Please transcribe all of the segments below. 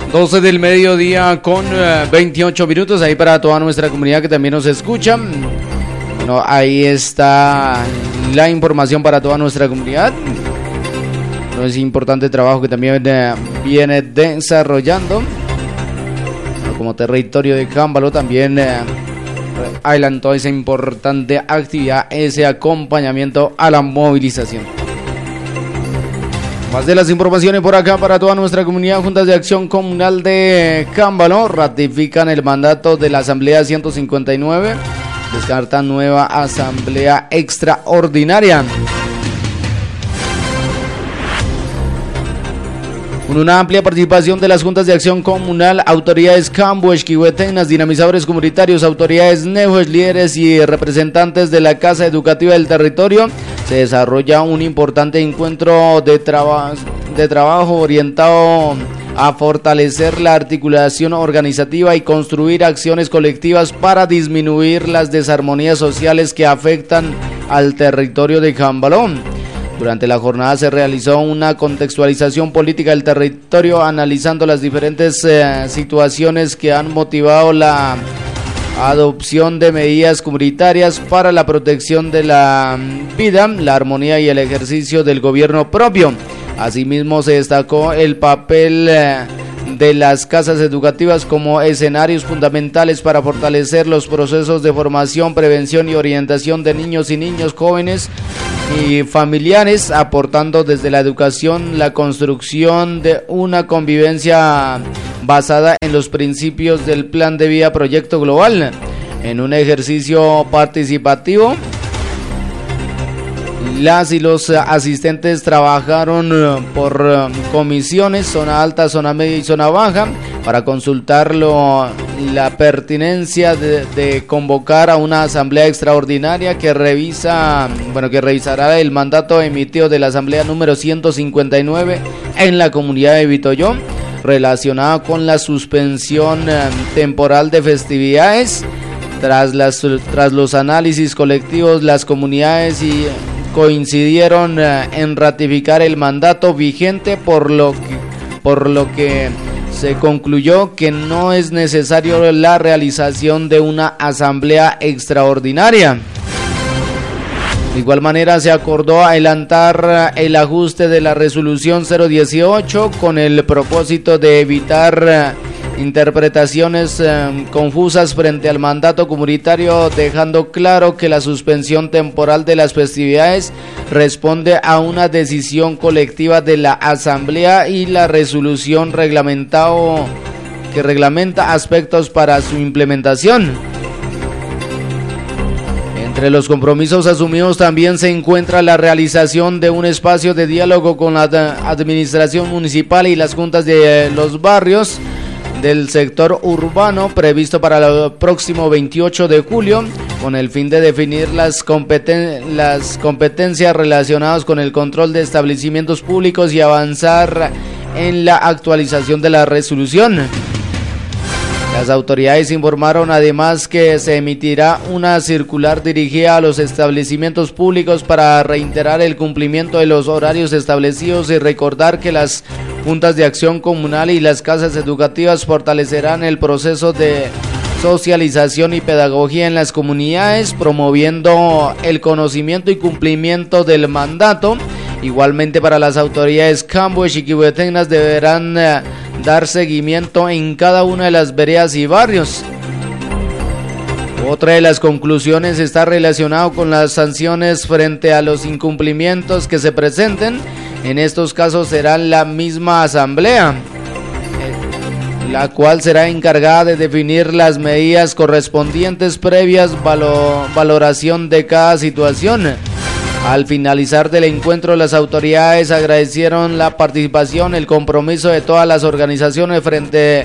12 del mediodía con 28 minutos ahí para toda nuestra comunidad que también nos escucha. Bueno, ahí está la información para toda nuestra comunidad. No es importante trabajo que también viene desarrollando. Como territorio de Cámbalo también adelantó esa importante actividad, ese acompañamiento a la movilización. Más de las informaciones por acá para toda nuestra comunidad. Juntas de Acción Comunal de Cámbalo ratifican el mandato de la Asamblea 159, descartan nueva Asamblea Extraordinaria. Con una amplia participación de las Juntas de Acción Comunal, autoridades cambues, quihuetenas, dinamizadores comunitarios, autoridades nehues, líderes y representantes de la Casa Educativa del Territorio, se desarrolla un importante encuentro de trabajo orientado a fortalecer la articulación organizativa y construir acciones colectivas para disminuir las desarmonías sociales que afectan al territorio de Cámbalo. Durante la jornada se realizó una contextualización política del territorio, analizando las diferentes situaciones que han motivado la adopción de medidas comunitarias para la protección de la vida, la armonía y el ejercicio del gobierno propio. Asimismo, se destacó el papel de las casas educativas como escenarios fundamentales para fortalecer los procesos de formación, prevención y orientación de niños y niñas, jóvenes y familiares, aportando desde la educación la construcción de una convivencia basada en los principios del Plan de Vida Proyecto Global. En un ejercicio participativo, las y los asistentes trabajaron por comisiones, zona alta, zona media y zona baja, para consultar la pertinencia de convocar a una asamblea extraordinaria que revisará el mandato emitido de la asamblea número 159 en la comunidad de Vitoyo, relacionada con la suspensión temporal de festividades. Tras los análisis colectivos, las comunidades coincidieron en ratificar el mandato vigente, por lo que se concluyó que no es necesario la realización de una asamblea extraordinaria. De igual manera, se acordó adelantar el ajuste de la resolución 018 con el propósito de evitar interpretaciones confusas frente al mandato comunitario, dejando claro que la suspensión temporal de las festividades responde a una decisión colectiva de la asamblea y la resolución que reglamenta aspectos para su implementación. Entre los compromisos asumidos también se encuentra la realización de un espacio de diálogo con la administración municipal y las juntas de los barrios del sector urbano, previsto para el próximo 28 de julio, con el fin de definir las competencias relacionadas con el control de establecimientos públicos y avanzar en la actualización de la resolución. Las autoridades informaron además que se emitirá una circular dirigida a los establecimientos públicos para reiterar el cumplimiento de los horarios establecidos y recordar que las juntas de acción comunal y las casas educativas fortalecerán el proceso de socialización y pedagogía en las comunidades, promoviendo el conocimiento y cumplimiento del mandato. Igualmente, para las autoridades cambues y quihuetenas deberán dar seguimiento en cada una de las veredas y barrios. Otra de las conclusiones está relacionada con las sanciones frente a los incumplimientos que se presenten. En estos casos será la misma asamblea, la cual será encargada de definir las medidas correspondientes previas valoración de cada situación. Al finalizar del encuentro, las autoridades agradecieron la participación, el compromiso de todas las organizaciones frente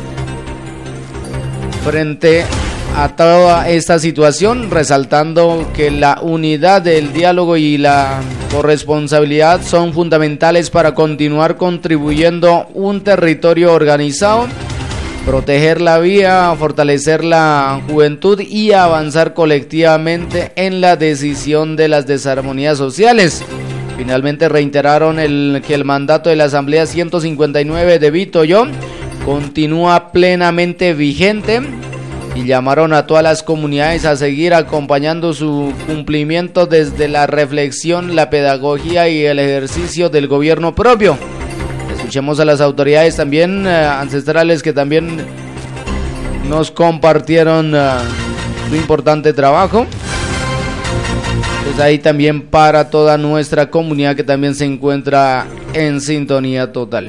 a toda esta situación, resaltando que la unidad, el diálogo y la corresponsabilidad son fundamentales para continuar contribuyendo un territorio organizado, proteger la vida, fortalecer la juventud y avanzar colectivamente en la decisión de las desarmonías sociales. Finalmente reiteraron que el mandato de la Asamblea 159 de Vitoyo continúa plenamente vigente y llamaron a todas las comunidades a seguir acompañando su cumplimiento desde la reflexión, la pedagogía y el ejercicio del gobierno propio. Escuchemos a las autoridades también ancestrales que también nos compartieron su importante trabajo. Pues ahí también para toda nuestra comunidad que también se encuentra en sintonía total.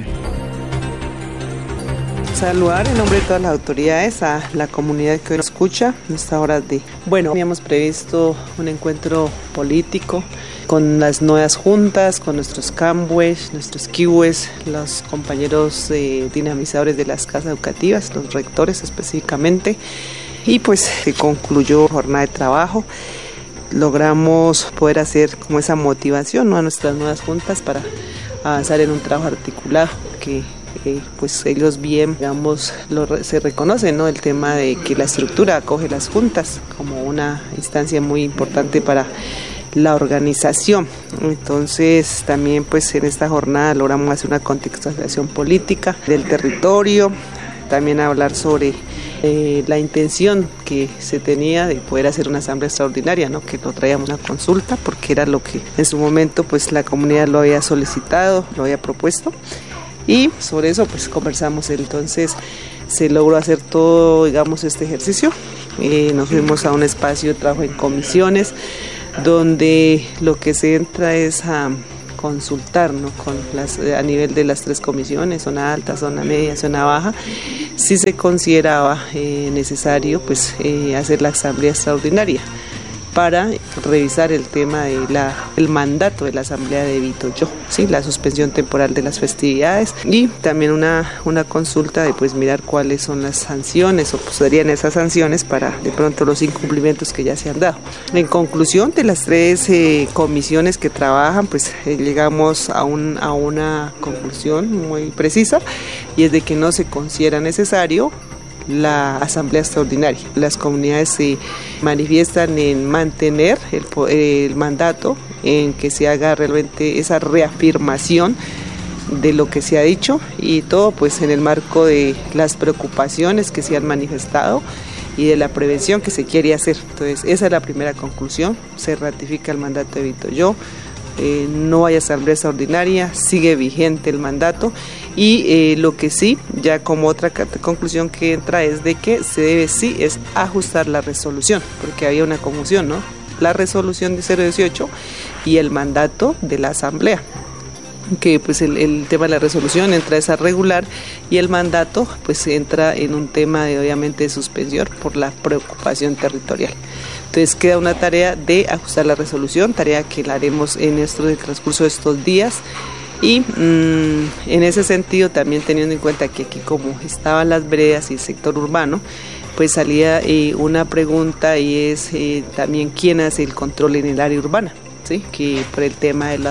Saludar en nombre de todas las autoridades a la comunidad que hoy nos escucha en esta hora de... Bueno, habíamos previsto un encuentro político con las nuevas juntas, con nuestros cambues, nuestros kiwes, los compañeros dinamizadores de las casas educativas, los rectores específicamente, y pues se concluyó jornada de trabajo. Logramos poder hacer como esa motivación, ¿no?, a nuestras nuevas juntas para avanzar en un trabajo articulado que pues ellos bien, digamos, se reconoce, ¿no?, el tema de que la estructura acoge las juntas como una instancia muy importante para la organización. Entonces también pues en esta jornada logramos hacer una contextualización política del territorio, también hablar sobre la intención que se tenía de poder hacer una asamblea extraordinaria, ¿no?, que lo traíamos a una consulta porque era lo que en su momento pues la comunidad lo había solicitado, lo había propuesto, y sobre eso pues conversamos. Entonces se logró hacer todo, digamos, este ejercicio. Nos fuimos a un espacio de trabajo en comisiones donde lo que se entra es a consultar, ¿no?, a nivel de las 3 comisiones, zona alta, zona media, zona baja, si se consideraba necesario pues hacer la asamblea extraordinaria para revisar el tema de el mandato de la asamblea de Vitoyo, ¿sí?, la suspensión temporal de las festividades, y también una consulta de pues mirar cuáles son las sanciones o pues serían esas sanciones para de pronto los incumplimientos que ya se han dado. En conclusión, de las 3 comisiones que trabajan, pues llegamos a una conclusión muy precisa, y es de que no se considera necesario la asamblea extraordinaria. Las comunidades se manifiestan en mantener el mandato, en que se haga realmente esa reafirmación de lo que se ha dicho, y todo pues en el marco de las preocupaciones que se han manifestado y de la prevención que se quiere hacer. Entonces esa es la primera conclusión: se ratifica el mandato de Vitoyo, no hay asamblea extraordinaria, sigue vigente el mandato, y lo que sí, ya como otra conclusión que entra, es de que se debe es ajustar la resolución, porque había una confusión, ¿no?, la resolución de 018 y el mandato de la asamblea, que pues el tema de la resolución entra a regular, y el mandato pues entra en un tema de obviamente de suspensión por la preocupación territorial. Entonces queda una tarea de ajustar la resolución, tarea que la haremos en el transcurso de estos días, y en ese sentido también teniendo en cuenta que aquí como estaban las veredas y el sector urbano, pues salía una pregunta, y es también quién hace el control en el área urbana. ¿Sí? Que por el tema de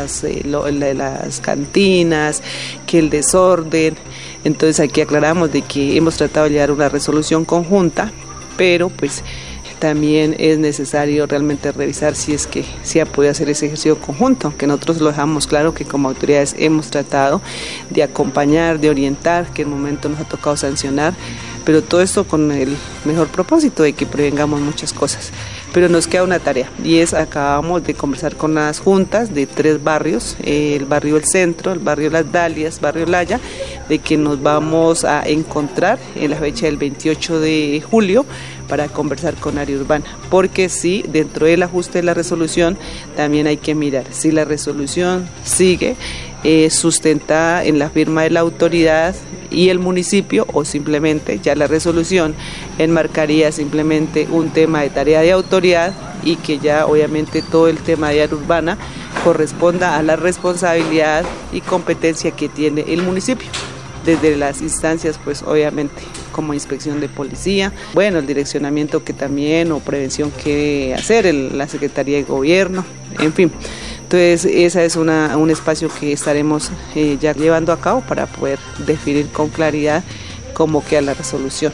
las cantinas, que el desorden. Entonces aquí aclaramos de que hemos tratado de llegar a una resolución conjunta, pero pues también es necesario realmente revisar si es que se ha podido hacer ese ejercicio conjunto, aunque nosotros lo dejamos claro que como autoridades hemos tratado de acompañar, de orientar, que en el momento nos ha tocado sancionar, pero todo esto con el mejor propósito de que prevengamos muchas cosas. Pero nos queda una tarea, y acabamos de conversar con las juntas de 3 barrios, el barrio El Centro, el barrio Las Dalias, barrio Laya, de que nos vamos a encontrar en la fecha del 28 de julio para conversar con área urbana, porque sí, dentro del ajuste de la resolución también hay que mirar si la resolución sigue sustentada en la firma de la autoridad y el municipio, o simplemente ya la resolución enmarcaría simplemente un tema de tarea de autoridad, y que ya obviamente todo el tema de área urbana corresponda a la responsabilidad y competencia que tiene el municipio, desde las instancias pues obviamente como inspección de policía, bueno, el direccionamiento que también o prevención que hacer, la Secretaría de Gobierno, en fin. Entonces ese es un espacio que estaremos ya llevando a cabo para poder definir con claridad cómo queda la resolución.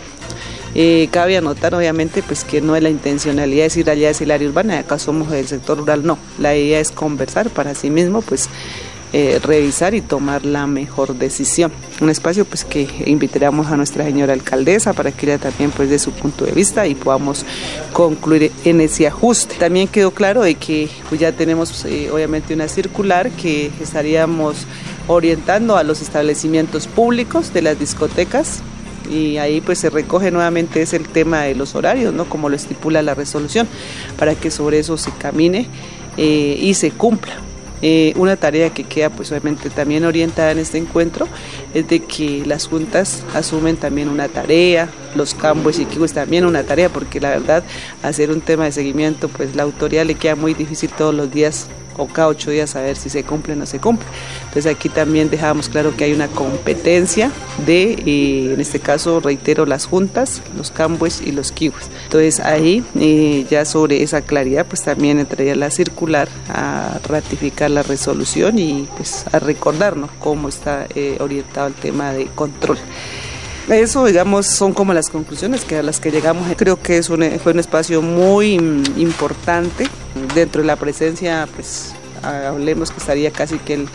Cabe anotar obviamente pues que no es la intencionalidad decir allá es el área urbana, acá somos del sector rural, no, la idea es conversar para sí mismo pues revisar y tomar la mejor decisión. Un espacio pues que invitaremos a nuestra señora alcaldesa para que ella también pues dé su punto de vista y podamos concluir en ese ajuste. También quedó claro de que pues ya tenemos obviamente una circular que estaríamos orientando a los establecimientos públicos de las discotecas, y ahí pues se recoge nuevamente es el tema de los horarios, ¿no? Como lo estipula la resolución, para que sobre eso se camine y se cumpla. Una tarea que queda pues obviamente también orientada en este encuentro es de que las juntas asumen también una tarea, los Cambues y Quigües también una tarea, porque la verdad hacer un tema de seguimiento pues la autoridad le queda muy difícil todos los días o cada 8 días saber si se cumple o no se cumple. Entonces aquí también dejamos claro que hay una competencia de, en este caso reitero, las juntas, los Cambues y los Quigües. Entonces ahí ya sobre esa claridad pues también entraría la circular a ratificar la resolución y pues a recordarnos cómo está orientado el tema de control. Eso, digamos, son como las conclusiones a las que llegamos. Creo que fue un espacio muy importante. Dentro de la presencia, pues, hablemos que estaría casi que el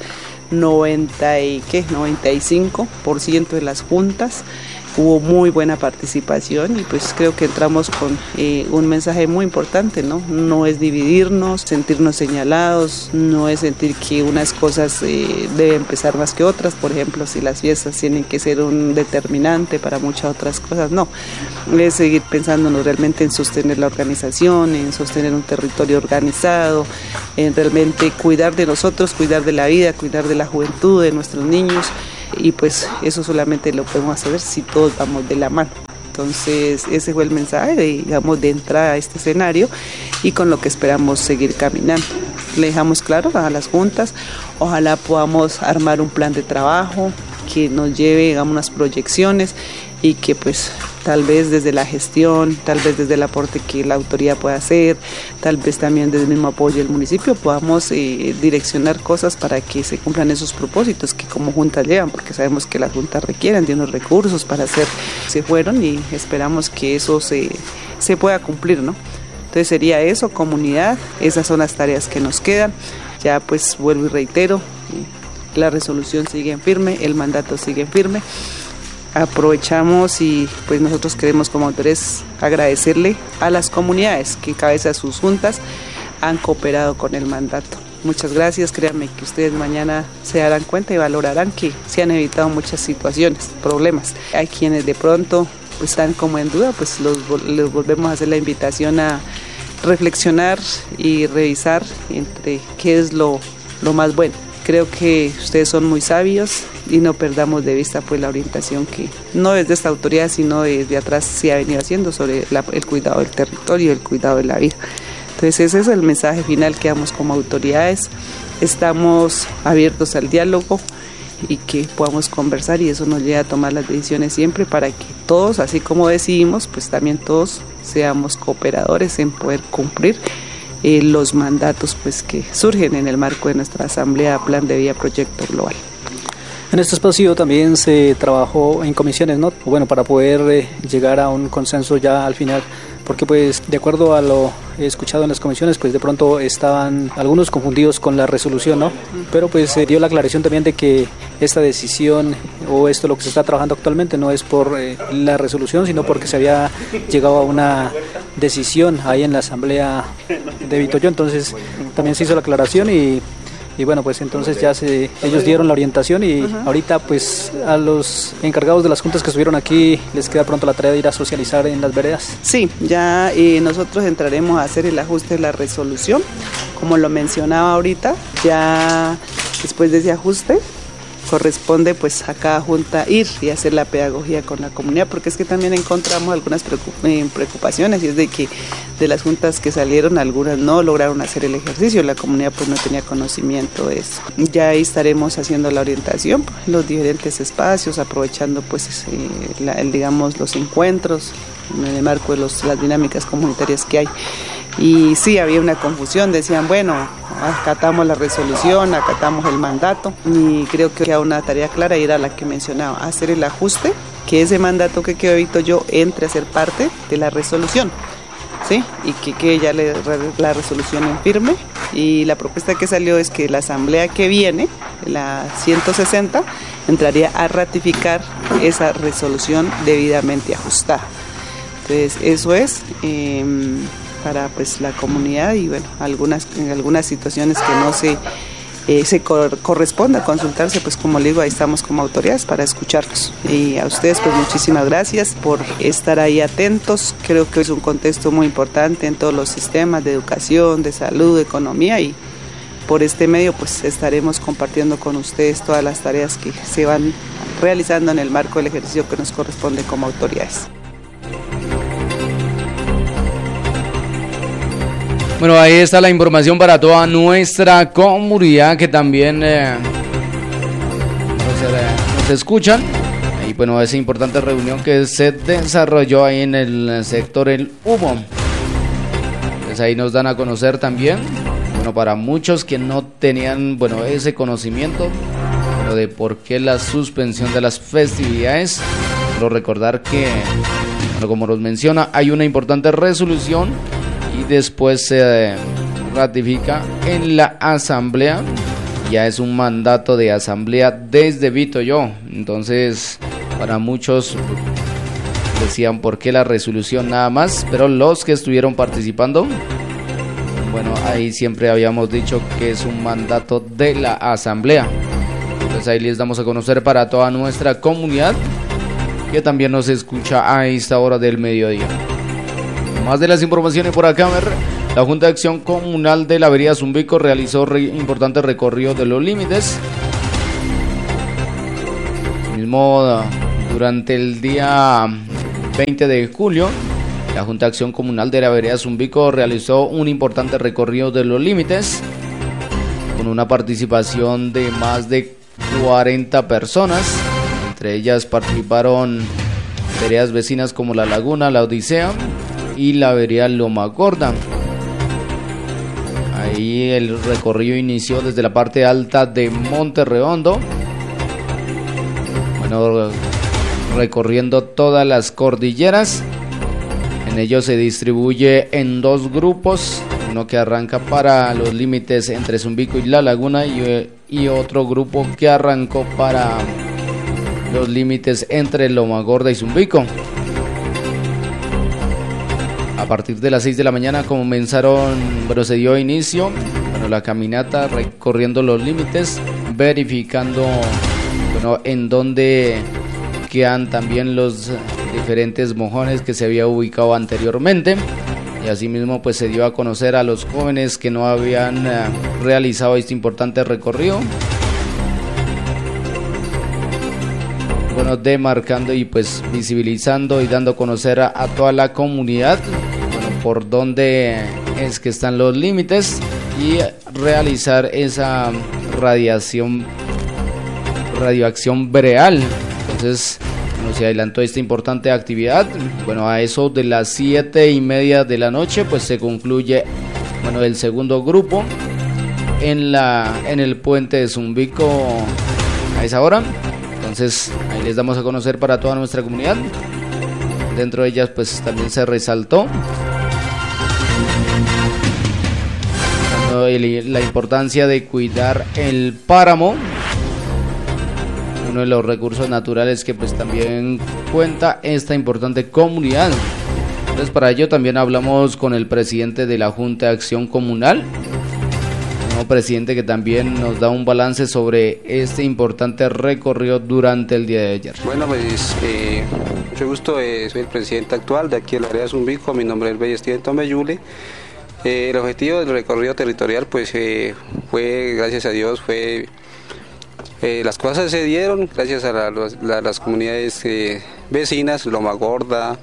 95% de las juntas. Hubo muy buena participación y pues creo que entramos con un mensaje muy importante, ¿no? No es dividirnos, sentirnos señalados, no es sentir que unas cosas deben pesar más que otras, por ejemplo, si las fiestas tienen que ser un determinante para muchas otras cosas, no. Es seguir pensándonos realmente en sostener la organización, en sostener un territorio organizado, en realmente cuidar de nosotros, cuidar de la vida, cuidar de la juventud, de nuestros niños. Y pues eso solamente lo podemos hacer si todos vamos de la mano. Entonces ese fue el mensaje digamos, de entrada a este escenario y con lo que esperamos seguir caminando. Le dejamos claro a las juntas, ojalá podamos armar un plan de trabajo que nos lleve, digamos, unas proyecciones y que pues tal vez desde la gestión, tal vez desde el aporte que la autoridad pueda hacer, tal vez también desde el mismo apoyo del municipio podamos direccionar cosas para que se cumplan esos propósitos que como juntas llevan, porque sabemos que las juntas requieren de unos recursos para hacer, se fueron y esperamos que eso se pueda cumplir, ¿no? Entonces sería eso, comunidad, esas son las tareas que nos quedan. Ya pues vuelvo y reitero, la resolución sigue en firme, el mandato sigue en firme. Aprovechamos y pues nosotros queremos como autores agradecerle a las comunidades que cabeza sus juntas han cooperado con el mandato. Muchas gracias, créanme que ustedes mañana se darán cuenta y valorarán que se han evitado muchas situaciones, problemas. Hay quienes de pronto pues, están como en duda, pues les volvemos a hacer la invitación a reflexionar y revisar entre qué es lo más bueno. Creo que ustedes son muy sabios y no perdamos de vista pues la orientación que no desde esta autoridad sino desde atrás se ha venido haciendo sobre el cuidado del territorio, el cuidado de la vida. Entonces ese es el mensaje final que damos como autoridades. Estamos abiertos al diálogo y que podamos conversar y eso nos lleva a tomar las decisiones siempre para que todos, así como decidimos, pues también todos seamos cooperadores en poder cumplir los mandatos pues que surgen en el marco de nuestra Asamblea Plan de Vida Proyecto Global. En este espacio también se trabajó en comisiones, ¿no? Bueno, para poder llegar a un consenso ya al final, porque pues de acuerdo a lo escuchado en las comisiones, pues de pronto estaban algunos confundidos con la resolución, ¿no? Pero pues se dio la aclaración también de que esta decisión o esto lo que se está trabajando actualmente no es por la resolución, sino porque se había llegado a una decisión ahí en la Asamblea de Vitoyo, entonces también se hizo la aclaración y bueno, pues entonces ya ellos dieron la orientación y ahorita pues a los encargados de las juntas que estuvieron aquí les queda pronto la tarea de ir a socializar en las veredas. Sí, ya nosotros entraremos a hacer el ajuste de la resolución, como lo mencionaba ahorita, ya después de ese ajuste corresponde pues a cada junta ir y hacer la pedagogía con la comunidad, porque es que también encontramos algunas preocupaciones y es de que de las juntas que salieron algunas no lograron hacer el ejercicio, la comunidad pues no tenía conocimiento de eso. Ya ahí estaremos haciendo la orientación en los diferentes espacios, aprovechando pues digamos los encuentros en el marco de las dinámicas comunitarias que hay. Y sí, había una confusión, decían, bueno, acatamos la resolución, acatamos el mandato y creo que era una tarea clara y era la que mencionaba, hacer el ajuste, que ese mandato que quedó Vitoyo entre a ser parte de la resolución. ¿sí? Y que quede ya la resolución en firme. Y la propuesta que salió es que la asamblea que viene, la 160, entraría a ratificar esa resolución debidamente ajustada. Entonces eso es para pues la comunidad y bueno, en algunas situaciones que no se corresponda consultarse, pues como le digo, ahí estamos como autoridades para escucharlos. Y a ustedes pues muchísimas gracias por estar ahí atentos. Creo que es un contexto muy importante en todos los sistemas de educación, de salud, de economía, y por este medio pues estaremos compartiendo con ustedes todas las tareas que se van realizando en el marco del ejercicio que nos corresponde como autoridades. Bueno, ahí está la información para toda nuestra comunidad que también nos escuchan. Y bueno, esa importante reunión que se desarrolló ahí en el sector El Humo. Pues ahí nos dan a conocer también, bueno, para muchos que no tenían, bueno, ese conocimiento, bueno, de por qué la suspensión de las festividades. Pero recordar que, bueno, como nos menciona, hay una importante resolución y después se ratifica en la asamblea. Ya es un mandato de asamblea desde Vitoyo. Entonces, para muchos decían por qué la resolución nada más, pero los que estuvieron participando, bueno, ahí siempre habíamos dicho que es un mandato de la asamblea. Entonces ahí les damos a conocer para toda nuestra comunidad que también nos escucha a esta hora del mediodía. Más de las informaciones por acá, la Junta de Acción Comunal de la Vereda Zumbico realizó importante recorrido de los límites. Mismo durante el día 20 de julio, la Junta de Acción Comunal de la Vereda Zumbico realizó un importante recorrido de los límites con una participación de más de 40 personas. Entre ellas participaron veredas vecinas como La Laguna, La Odisea y la vereda Loma Gorda. Ahí el recorrido inició desde la parte alta de Monte Redondo, bueno, recorriendo todas las cordilleras. En ello se distribuye en dos grupos, uno que arranca para los límites entre Zumbico y La Laguna y otro grupo que arrancó para los límites entre Loma Gorda y Zumbico. A partir de las 6 de la mañana se dio inicio, la caminata recorriendo los límites, verificando, en dónde quedan también los diferentes mojones que se había ubicado anteriormente. Y asimismo pues se dio a conocer a los jóvenes que no habían realizado este importante recorrido, demarcando y pues visibilizando y dando a conocer a toda la comunidad, por dónde es que están los límites y realizar esa radioacción veredal. Entonces, se adelantó esta importante actividad. A eso de las 7:30 de la noche pues se concluye el segundo grupo en el puente de Zumbico a esa hora. Entonces ahí les damos a conocer para toda nuestra comunidad. Dentro de ellas pues también se resaltó la importancia de cuidar el páramo, uno de los recursos naturales que pues también cuenta esta importante comunidad. Entonces para ello también hablamos con el presidente de la Junta de Acción Comunal, presidente, que también nos da un balance sobre este importante recorrido durante el día de ayer. Bueno, pues mucho gusto, soy el presidente actual de aquí de la Vereda Zumbico, mi nombre es Bello Steven Tomeyule. El objetivo del recorrido territorial pues fue, gracias a Dios, las cosas se dieron gracias a las comunidades vecinas, Loma Gorda,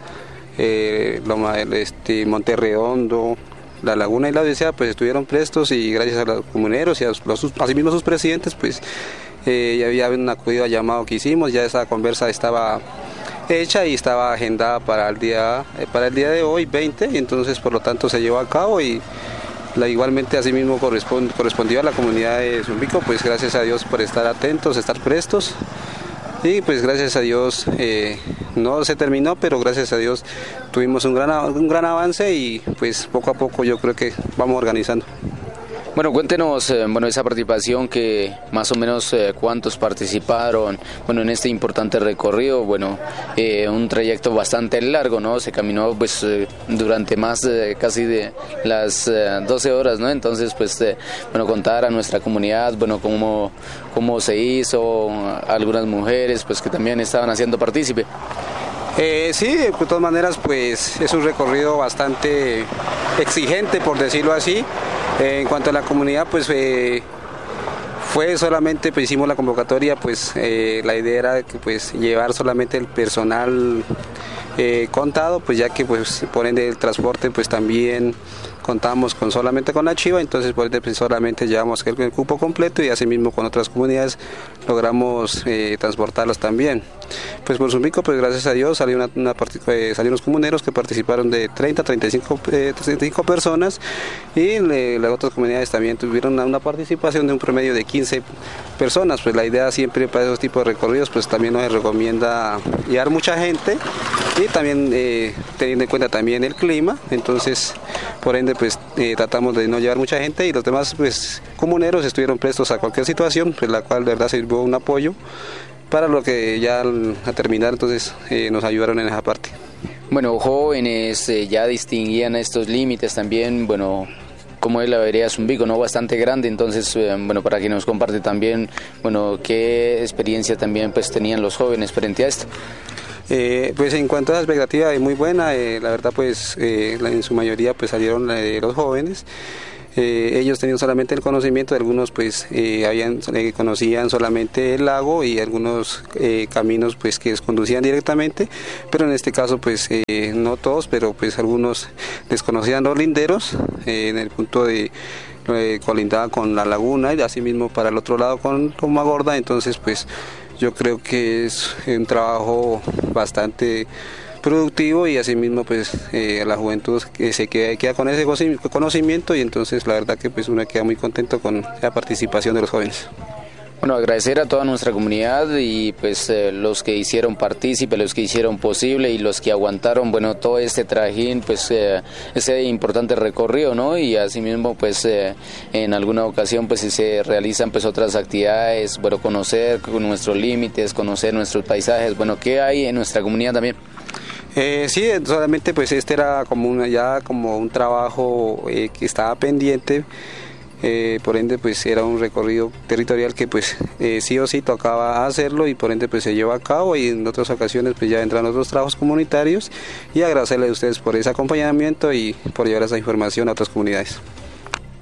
Monte Redondo, La Laguna y La Odisea pues estuvieron prestos, y gracias a los comuneros y asimismo a sus presidentes pues ya había un acudido al llamado que hicimos. Ya esa conversa estaba hecha y estaba agendada para el día de hoy 20, y entonces por lo tanto se llevó a cabo, y igualmente asimismo correspondió a la comunidad de Zumbico, pues gracias a Dios por estar atentos, estar prestos, Y pues gracias a Dios no se terminó, pero gracias a Dios tuvimos un gran avance y pues poco a poco yo creo que vamos organizando. Bueno, cuéntenos, esa participación, que más o menos cuántos participaron, en este importante recorrido, un trayecto bastante largo, ¿no? Se caminó pues durante más casi de las 12 horas, ¿no? Entonces, pues, contar a nuestra comunidad, cómo se hizo, algunas mujeres, pues, que también estaban haciendo partícipe. Sí, de todas maneras, pues es un recorrido bastante exigente, por decirlo así. En cuanto a la comunidad, pues fue solamente, pues hicimos la convocatoria, pues la idea era que pues llevar solamente el personal contado, pues ya que pues por ende el transporte pues también contamos solamente con la chiva, entonces por ende pues, solamente llevamos el cupo completo y asimismo con otras comunidades logramos transportarlos también. Pues por Zumbico, pues gracias a Dios salieron unos comuneros que participaron de 35 personas y las otras comunidades también tuvieron una participación de un promedio de 15 personas. Pues la idea siempre para esos tipos de recorridos pues también nos recomienda llevar mucha gente y también teniendo en cuenta también el clima, entonces por ende pues tratamos de no llevar mucha gente y los demás pues comuneros estuvieron prestos a cualquier situación, pues la cual de verdad sirvió un apoyo para lo que ya a terminar entonces nos ayudaron en esa parte. Bueno, jóvenes ya distinguían estos límites también, como es la vereda Zumbico, ¿no? Bastante grande, entonces, para que nos comparte también, qué experiencia también pues tenían los jóvenes frente a esto. Pues en cuanto a la expectativa es muy buena, la verdad pues en su mayoría pues salieron los jóvenes. Ellos tenían solamente el conocimiento, algunos pues conocían solamente el lago y algunos caminos pues que les conducían directamente, pero en este caso pues no todos, pero pues algunos desconocían los linderos en el punto de colindaba con la laguna y asimismo para el otro lado con Magorda, entonces pues yo creo que es un trabajo bastante productivo y asimismo pues la juventud se queda con ese conocimiento y entonces la verdad que pues uno queda muy contento con la participación de los jóvenes. Agradecer a toda nuestra comunidad y pues los que hicieron partícipe, los que hicieron posible y los que aguantaron, todo este trajín, pues ese importante recorrido, ¿no? Y asimismo, pues en alguna ocasión, pues si se realizan pues otras actividades, conocer nuestros límites, conocer nuestros paisajes, ¿qué hay en nuestra comunidad también? Sí, solamente pues este era como un trabajo que estaba pendiente. Por ende pues era un recorrido territorial que pues sí o sí tocaba hacerlo y por ende pues se lleva a cabo y en otras ocasiones pues ya vendrán otros trabajos comunitarios y agradecerles a ustedes por ese acompañamiento y por llevar esa información a otras comunidades.